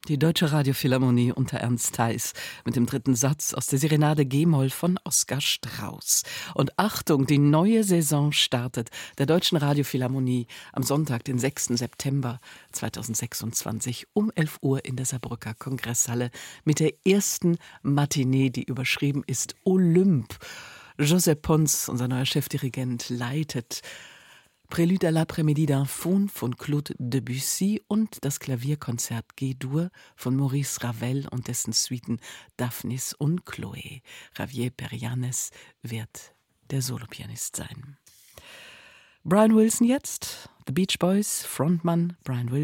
Die Deutsche Radiophilharmonie unter Ernst Theis mit dem dritten Satz aus der Serenade G-Moll von Oskar Strauß. Und Achtung, die neue Saison startet der Deutschen Radiophilharmonie am Sonntag, den 6. September 2026 um 11 Uhr in der Saarbrücker Kongresshalle mit der ersten Matinee, die überschrieben ist Olymp. Josep Pons, unser neuer Chefdirigent, leitet Prélude à l'après-midi d'un Faun von Claude Debussy und das Klavierkonzert G-Dur von Maurice Ravel und dessen Suiten Daphnis und Chloé. Javier Perianes wird der Solopianist sein. Brian Wilson jetzt, The Beach Boys, Frontmann Brian Wilson.